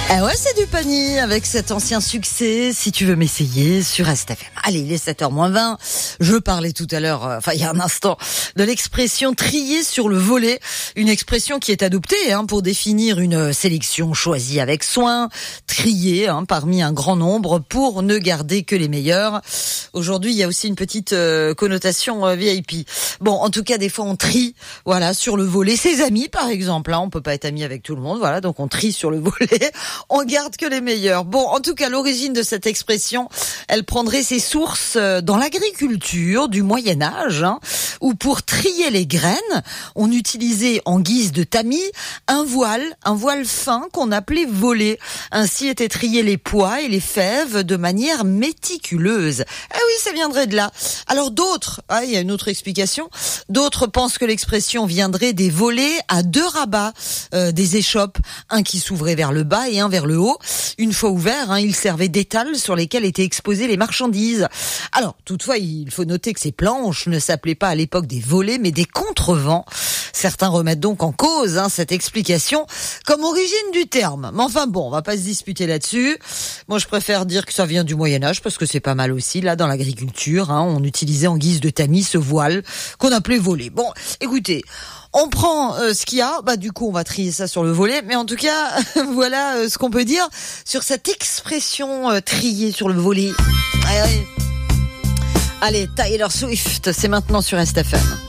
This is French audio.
Eh ouais, c'est du panier avec cet ancien succès, si tu veux m'essayer, sur STFM. Allez, il est 7h-20. Je parlais tout à l'heure, il y a un instant, de l'expression trier sur le volet. Une expression qui est adoptée pour définir une sélection choisie avec soin, trier parmi un grand nombre pour ne garder que les meilleurs. Aujourd'hui, il y a aussi une petite connotation VIP. Bon, en tout cas, des fois, on trie, voilà, sur le volet. Ses amis, par exemple, on peut pas être ami avec tout le monde, voilà, donc on trie sur le volet. On garde que les meilleurs. Bon, en tout cas, l'origine de cette expression, elle prendrait ses sources dans l'agriculture du Moyen-Âge, où pour trier les graines, on utilisait en guise de tamis un voile fin qu'on appelait volet. Ainsi étaient triés les pois et les fèves de manière méticuleuse. Ah oui, ça viendrait de là. Alors d'autres, il y a une autre explication, d'autres pensent que l'expression viendrait des volets à deux rabats, des échoppes, un qui s'ouvrait vers le bas et un vers le haut. Une fois ouvert, il servait d'étals sur lesquels étaient exposées les marchandises. Alors, toutefois, il faut noter que ces planches ne s'appelaient pas à l'époque des volets, mais des contrevents. Certains remettent donc en cause cette explication comme origine du terme. Mais enfin bon, on va pas se disputer là-dessus. Moi, je préfère dire que ça vient du Moyen-Âge, parce que c'est pas mal aussi. Là, dans l'agriculture, on utilisait en guise de tamis ce voile qu'on appelait volet. Bon, écoutez, on prend ce qu'il y a, du coup on va trier ça sur le volet, mais en tout cas voilà ce qu'on peut dire sur cette expression trier sur le volet. Allez, Taylor Swift, c'est maintenant sur STFM.